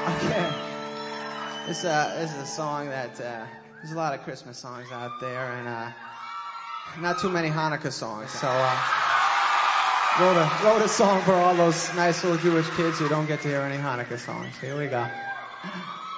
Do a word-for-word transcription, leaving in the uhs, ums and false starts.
Okay. This, uh, this is a song that, uh, there's a lot of Christmas songs out there, and, uh, not too many Hanukkah songs, so, uh, wrote a, wrote a song for all those nice little Jewish kids who don't get to hear any Hanukkah songs. Here we go.